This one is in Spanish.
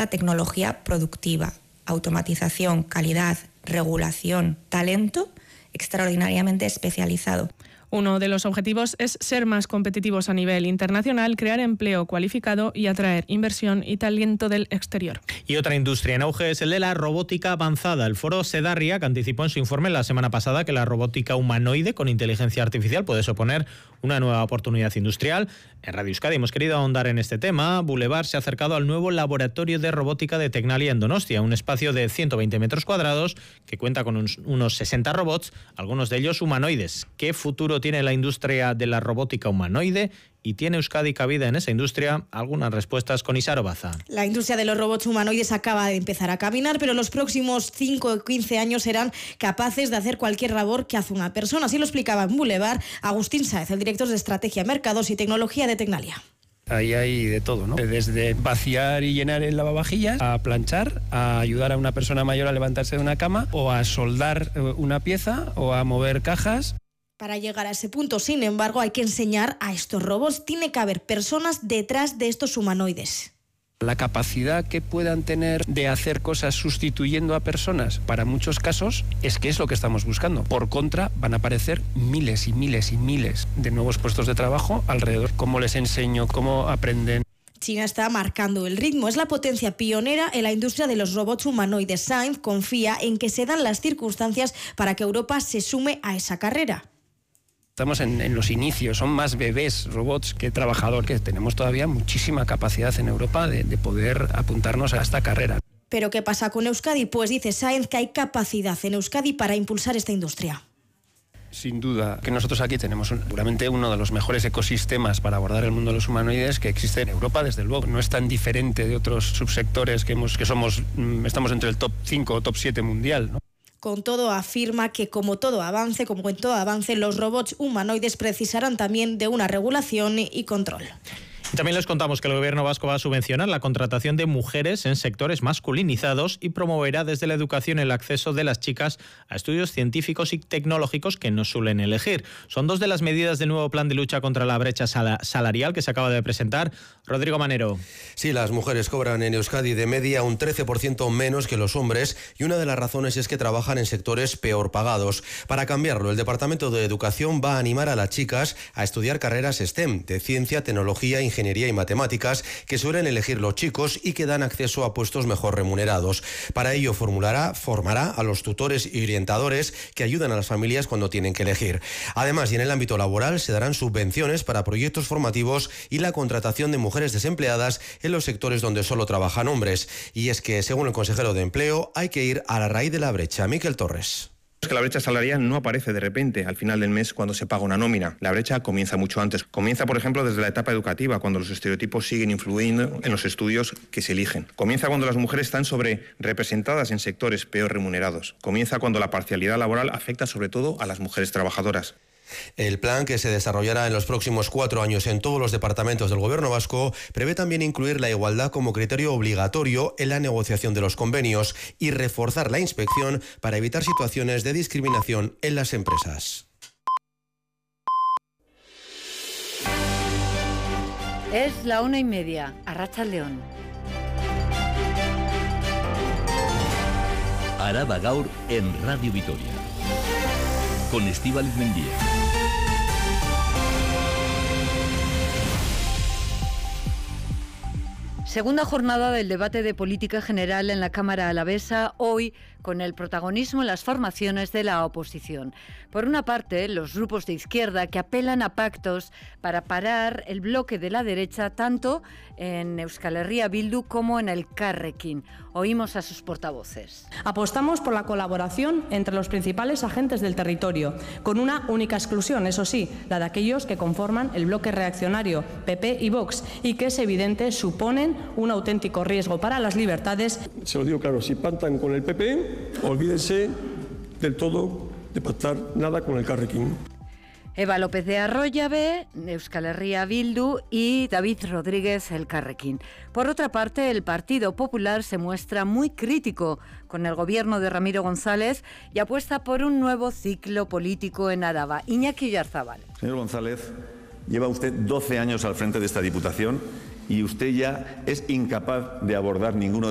falta tecnología productiva, automatización, calidad, regulación, talento extraordinariamente especializado. Uno de los objetivos es ser más competitivos a nivel internacional, crear empleo cualificado y atraer inversión y talento del exterior. Y otra industria en auge es el de la robótica avanzada. El foro Sedarriac anticipó en su informe la semana pasada que la robótica humanoide con inteligencia artificial puede suponer una nueva oportunidad industrial. En Radio Euskadi hemos querido ahondar en este tema. Boulevard se ha acercado al nuevo laboratorio de robótica de Tecnalia en Donostia, un espacio de 120 metros cuadrados que cuenta con unos 60 robots, algunos de ellos humanoides. ¿Qué futuro tiene la industria de la robótica humanoide? ¿Y tiene Euskadi cabida en esa industria? Algunas respuestas con Isaro Baza. La industria de los robots humanoides acaba de empezar a caminar, pero en los próximos 5 o 15 años serán capaces de hacer cualquier labor que hace una persona. Así lo explicaba en Boulevard Agustín Sáez, el director de Estrategia, Mercados y Tecnología de Tecnalia. Ahí hay de todo, ¿no? Desde vaciar y llenar el lavavajillas, a planchar, a ayudar a una persona mayor a levantarse de una cama, o a soldar una pieza, o a mover cajas. Para llegar a ese punto, sin embargo, hay que enseñar a estos robots. Tiene que haber personas detrás de estos humanoides. La capacidad que puedan tener de hacer cosas sustituyendo a personas, para muchos casos, es que es lo que estamos buscando. Por contra, van a aparecer miles y miles y miles de nuevos puestos de trabajo alrededor. ¿Cómo les enseño? ¿Cómo aprenden? China está marcando el ritmo. Es la potencia pionera en la industria de los robots humanoides. Sainz confía en que se dan las circunstancias para que Europa se sume a esa carrera. Estamos en los inicios, son más bebés robots que trabajadores, que tenemos todavía muchísima capacidad en Europa de poder apuntarnos a esta carrera. ¿Pero qué pasa con Euskadi? Pues dice Sáenz que hay capacidad en Euskadi para impulsar esta industria. Sin duda que nosotros aquí tenemos seguramente uno de los mejores ecosistemas para abordar el mundo de los humanoides que existe en Europa, desde luego. No es tan diferente de otros subsectores estamos entre el top 5 o top 7 mundial, ¿no? Con todo, afirma que como en todo avance, los robots humanoides precisarán también de una regulación y control. Y también les contamos que el Gobierno vasco va a subvencionar la contratación de mujeres en sectores masculinizados y promoverá desde la educación el acceso de las chicas a estudios científicos y tecnológicos que no suelen elegir. Son dos de las medidas del nuevo plan de lucha contra la brecha salarial que se acaba de presentar. Rodrigo Manero. Sí, las mujeres cobran en Euskadi de media un 13% menos que los hombres y una de las razones es que trabajan en sectores peor pagados. Para cambiarlo, el Departamento de Educación va a animar a las chicas a estudiar carreras STEM, de ciencia, tecnología, ingeniería y matemáticas, que suelen elegir los chicos y que dan acceso a puestos mejor remunerados. Para ello formará a los tutores y orientadores que ayudan a las familias cuando tienen que elegir. Además, y en el ámbito laboral, se darán subvenciones para proyectos formativos y la contratación de mujeres desempleadas en los sectores donde solo trabajan hombres. Y es que, según el consejero de Empleo, hay que ir a la raíz de la brecha. Miquel Torres. Es que la brecha salarial no aparece de repente al final del mes cuando se paga una nómina. La brecha comienza mucho antes. Comienza, por ejemplo, desde la etapa educativa, cuando los estereotipos siguen influyendo en los estudios que se eligen. Comienza cuando las mujeres están sobrerepresentadas en sectores peor remunerados. Comienza cuando la parcialidad laboral afecta sobre todo a las mujeres trabajadoras. El plan, que se desarrollará en los próximos 4 años en todos los departamentos del Gobierno vasco, prevé también incluir la igualdad como criterio obligatorio en la negociación de los convenios y reforzar la inspección para evitar situaciones de discriminación en las empresas. Es la 1:30, Arratsaldeon. Araba Gaur en Radio Vitoria, con Estíbaliz Mendía. Segunda jornada del debate de política general en la Cámara alavesa, hoy con el protagonismo en las formaciones de la oposición. Por una parte, los grupos de izquierda que apelan a pactos para parar el bloque de la derecha tanto en Euskal Herria Bildu como en el Carrequín. Oímos a sus portavoces. Apostamos por la colaboración entre los principales agentes del territorio, con una única exclusión, eso sí, la de aquellos que conforman el bloque reaccionario PP y Vox y que es evidente suponen un auténtico riesgo para las libertades. Se lo digo claro, si pactan con el PP, olvídense del todo de pactar nada con el Carrequín. Eva López de Arroyabe, Euskal Herria Bildu, y David Rodríguez, el Carrequín. Por otra parte, el Partido Popular se muestra muy crítico con el gobierno de Ramiro González y apuesta por un nuevo ciclo político en Araba. Iñaki Oyarzábal. Señor González, lleva usted 12 años al frente de esta Diputación y usted ya es incapaz de abordar ninguno de